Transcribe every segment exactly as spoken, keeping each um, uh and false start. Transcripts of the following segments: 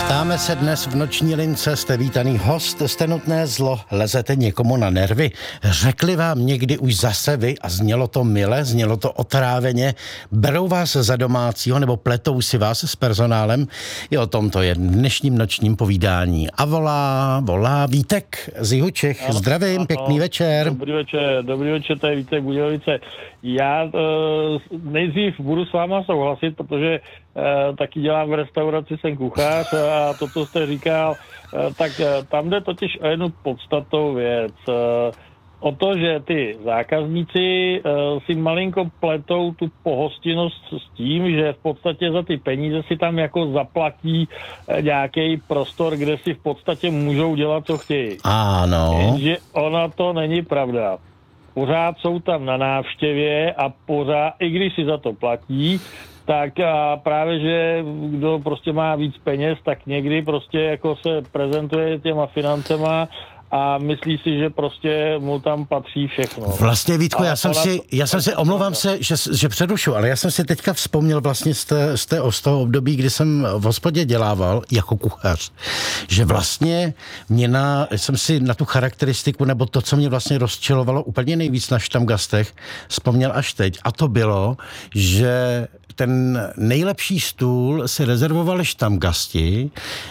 Ptáme se dnes v noční lince, jste vítaný host, jste nutné zlo, lezete někomu na nervy. Řekli vám někdy už zase vy a znělo to mile, znělo to otráveně, berou vás za domácího nebo pletou si vás s personálem? I o tom to je v dnešním nočním povídání. A volá, volá Vítek z Jihočech. Zdravím, ano, pěkný večer. Dobrý večer, dobrý večer, to je Vítek Budějovice. Já uh, nejdřív budu s váma souhlasit, protože uh, taky dělám v restauraci, jsem kuchař a to, co jste říkal, uh, tak uh, tam jde totiž o jednu podstatnou věc. Uh, o to, že ty zákazníci uh, si malinko pletou tu pohostinnost s tím, že v podstatě za ty peníze si tam jako zaplatí uh, nějaký prostor, kde si v podstatě můžou dělat, co chtějí. Ano. Jenže ona to není pravda. Pořád jsou tam na návštěvě a pořád, i když si za to platí, tak a právě, že kdo prostě má víc peněz, tak někdy prostě jako se prezentuje těma financema a myslí si, že prostě mu tam patří všechno. Vlastně, Vítku, já jsem si, já jsem si, omlouvám se, že, že předušu, ale já jsem si teďka vzpomněl vlastně z, té, z, té, z toho období, kdy jsem v hospodě dělával jako kuchař, že vlastně mě na, jsem si na tu charakteristiku, nebo to, co mě vlastně rozčilovalo úplně nejvíc na štamgastech, vzpomněl až teď. A to bylo, že ten nejlepší stůl si rezervovali štamgasti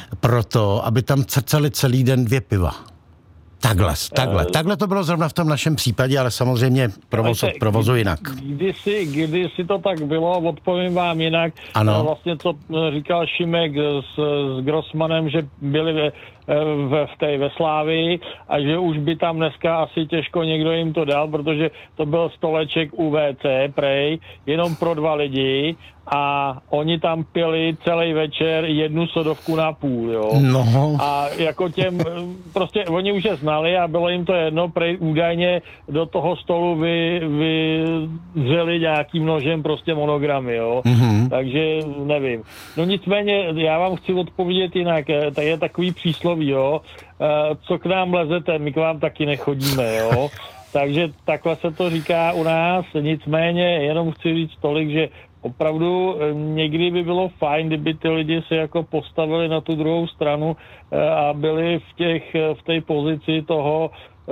proto, aby tam crcali celý den dvě piva. Takhle, takhle. Takhle to bylo zrovna v tom našem případě, ale samozřejmě provoz od provozu jinak. Kdysi, kdysi to tak bylo, odpovím vám jinak. Ano. Vlastně, co říkal Šimek s, s Grossmanem, že byli ve, v, v té ve Slávii a že už by tam dneska asi těžko někdo jim to dal, protože to byl stoleček u vé cé, prej, jenom pro dva lidi a oni tam pili celý večer jednu sodovku na půl, jo. No. A jako těm, prostě oni už je znali a bylo jim to jedno, prej údajně do toho stolu vy, vyzřeli nějakým nožem prostě monogramy, jo. Mm-hmm. Takže nevím. No nicméně, já vám chci odpovědět jinak, to je takový přísloví, jo. Co k nám lezete, my k vám taky nechodíme, jo. Takže takhle se to říká u nás, nicméně jenom chci říct tolik, že opravdu někdy by bylo fajn, kdyby ty lidi se jako postavili na tu druhou stranu a byli v těch, v té pozici toho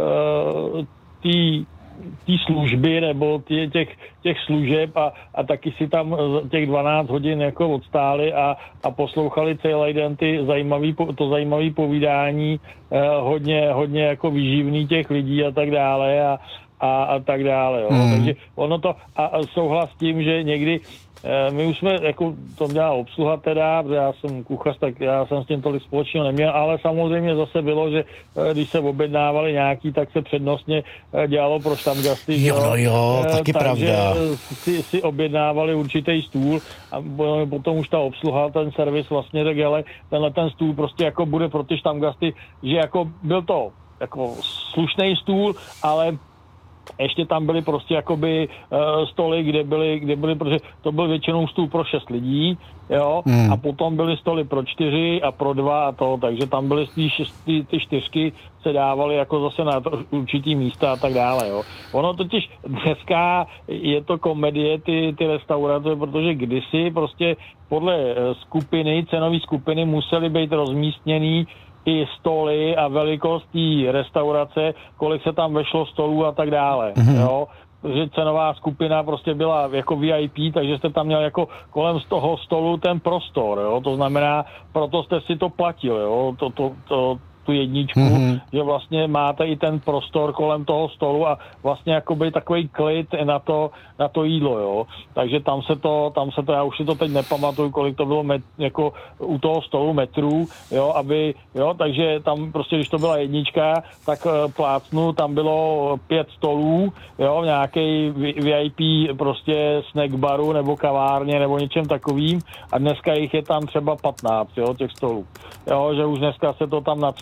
tý té služby nebo tě, těch, těch služeb a, a taky si tam těch dvanáct hodin jako odstáli a, a poslouchali celý den ty zajímavý, to zajímavé povídání, eh, hodně, hodně jako výživný těch lidí a tak dále a, a, a tak dále. Jo. Mm. Takže ono to a, a souhlas s tím, že někdy my už jsme, jako to dělala obsluha teda, protože já jsem kuchař, tak já jsem s tím tolik společného neměl, ale samozřejmě zase bylo, že když se objednávali nějaký, tak se přednostně dělalo pro štamgasty. Jo, no jo, taky takže pravda. Si, si objednávali určitý stůl a potom už ta obsluha, ten servis vlastně řekl, ale tenhle ten stůl prostě jako bude pro ty štamgasty, že jako byl to jako slušný stůl, ale ještě tam byly prostě jakoby uh, stoly, kde byly, kde byly, protože to byl většinou stůl pro šest lidí, jo, mm. a potom byly stoly pro čtyři a pro dva a to, takže tam byly ty, ty, ty čtyřky se dávaly jako zase na to, určitý místa a tak dále, jo. Ono totiž dneska je to komedie, ty, ty restaurace, protože kdysi prostě podle skupiny, cenové skupiny musely být rozmístěný i stoly a velikost té restaurace, kolik se tam vešlo stolů a tak dále, mm-hmm. jo. Protože cenová skupina prostě byla jako V I P, takže jste tam měl jako kolem z toho stolu ten prostor, jo. To znamená, proto jste si to platil, jo. To, to, to, tu jedničku, mm-hmm. že vlastně máte i ten prostor kolem toho stolu a vlastně jakoby takový klid na to, na to jídlo, jo. Takže tam se to, tam se to, já už si to teď nepamatuju, kolik to bylo met, jako u toho stolu metrů, jo, aby, jo, takže tam prostě, když to byla jednička, tak plácnu, tam bylo pět stolů, jo, nějaký V I P prostě snack baru nebo kavárně nebo něčem takovým a dneska jich je tam třeba patnáct, jo, těch stolů. Jo, že už dneska se to tam nacpe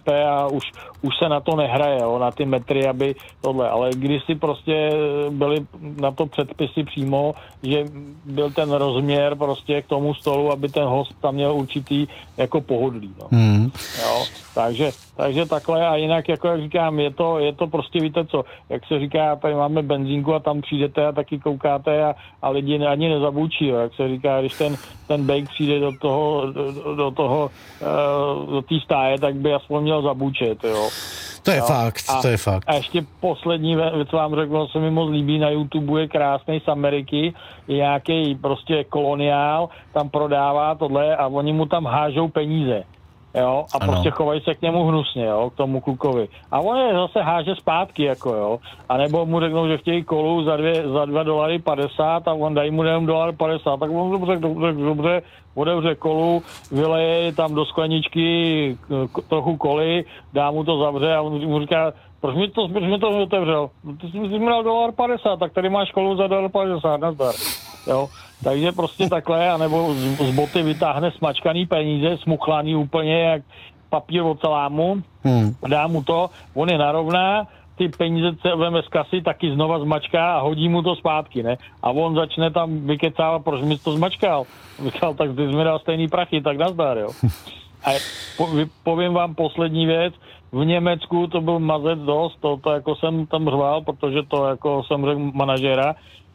lépe a už, už se na to nehraje, jo, na ty metry, aby tohle, ale kdysi prostě byly na to předpisy přímo, že byl ten rozměr prostě k tomu stolu, aby ten host tam měl určitý jako pohodlí, no. Hmm. Jo, takže, takže takhle a jinak, jako jak říkám, je to, je to prostě, víte co, jak se říká, tady máme benzínku a tam přijdete a taky koukáte a, a lidi ani nezabůčí, jo, jak se říká, když ten, ten bejk přijde do toho, do, do toho, uh, do té stáje, tak by aspoň měl zabůčet, jo. To je no. fakt, a, to je fakt. A ještě poslední věc vám řekl, se mi moc líbí, na YouTube je krásný z Ameriky, je nějaký prostě koloniál, tam prodává tohle a oni mu tam hážou peníze. Jo, a ano. prostě chovají se k němu hnusně, jo, k tomu klukovi. A on je zase háže zpátky, jako jo. A nebo mu řeknou, že chtějí kolu za, dvě, za dva dolary padesát a on dají mu jenom dolar padesát, tak on dobře, dobře, dobře otevře kolu, vyleje tam do skleničky trochu koly, dá mu to zavře a on mu říká, proč mi to, proč mi to otevřel? Ty jsi mi dal dolar padesát, tak tady máš kolu za dolar padesát, nazdar. Jo. Takže prostě takhle, anebo z, z boty vytáhne smačkaný peníze, smuchlaný úplně jak papír od salámu, hmm. dá mu to, on je narovná, ty peníze se veme z kasy, taky znova zmačká a hodí mu to zpátky, ne? A on začne tam vykecávat, proč mi to zmačkal? Říkal, tak ty jsi mi dal stejný prachy, tak nazdar, jo. A po, povím vám poslední věc, v Německu to byl mazec dost, to, to jako jsem tam řval, protože to jako jsem řekl manažera.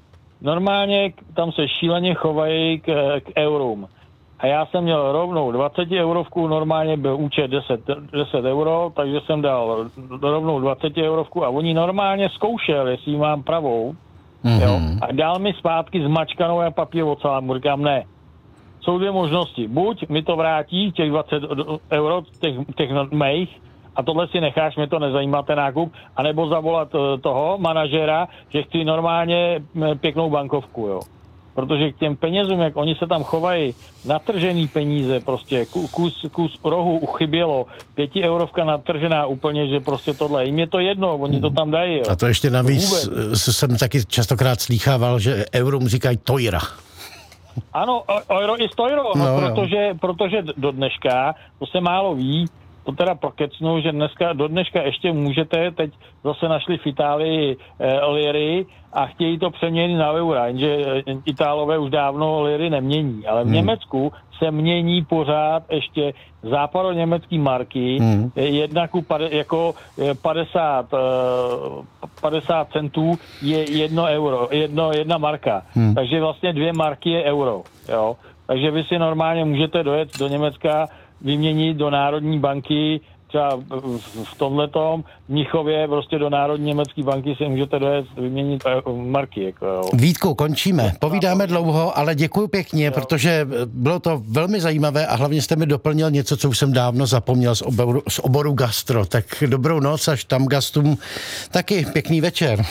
Normálně tam se šíleně chovají k, k eurům. A já jsem měl rovnou dvacet eurovku, normálně byl účet deset, deset euro, takže jsem dal rovnou dvacet eurovku a oni normálně zkoušel, jestli mám pravou, mm-hmm. jo, a dal mi zpátky zmačkanou a papír od salámu. Říkám, ne. Jsou dvě možnosti. Buď mi to vrátí, těch dvacet euro, těch, těch mých, a tohle si necháš, mě to nezajímá ten nákup, anebo zavolat toho manažera, že chci normálně pěknou bankovku, jo. Protože k těm penězům, jak oni se tam chovají, natržený peníze, prostě kus, kus rohu uchybělo, pěti eurovka natržená úplně, že prostě tohle, jim je to jedno, oni to tam dají, jo. A to ještě navíc Vůbec. jsem taky častokrát slýchával, že eurum říkají tojra. Ano, euro i stojro, no, no, protože, protože do dneška, to se málo ví, to teda prokecnu, že dneska, do dneška ještě můžete, teď zase našli v Itálii e, liry a chtějí to přeměnit na eura, jenže Itálové už dávno liry nemění, ale v hmm. Německu se mění pořád ještě západoněmecký marky, hmm. jedna ku pade, jako padesát, padesát centů je jedno euro, jedno, jedna marka, hmm. takže vlastně dvě marky je euro, jo. Takže vy si normálně můžete dojet do Německa, vyměnit do Národní banky, třeba v tomhletom, v Mnichově, prostě do Národní německé banky si můžete dojet vyměnit marky. Jako, jo. Vítku, končíme. Povídáme dlouho, ale děkuji pěkně, jo. protože bylo to velmi zajímavé a hlavně jste mi doplnil něco, co už jsem dávno zapomněl z oboru, z oboru gastro. Tak dobrou noc až tam gastům taky pěkný večer.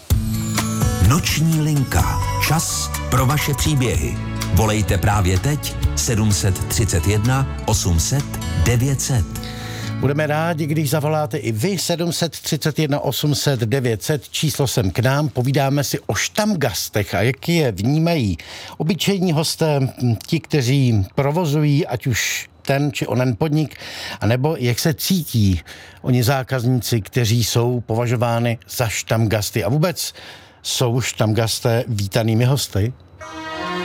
Noční linka. Čas pro vaše příběhy. Volejte právě teď sedm set třicet jedna osm set devět set. Budeme rádi, když zavoláte i vy sedm set třicet jedna osm set devět set, číslo sem k nám, povídáme si o štamgastech a jak je vnímají obyčejní hosté, ti, kteří provozují, ať už ten či onen podnik, anebo jak se cítí oni zákazníci, kteří jsou považovány za štamgasty a vůbec jsou štamgasté vítanými hosty.